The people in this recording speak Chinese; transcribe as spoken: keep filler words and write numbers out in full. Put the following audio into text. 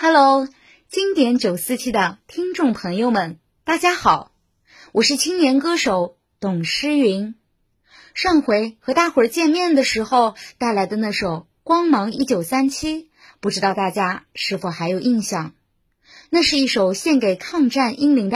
Hello， 经典九四七的听众朋友们，大家好，我是青年歌手董诗云。上回和大伙儿见面的时候带来的那首《光芒一九三七》，不知道大家是否还有印象？那是一首献给抗战英灵的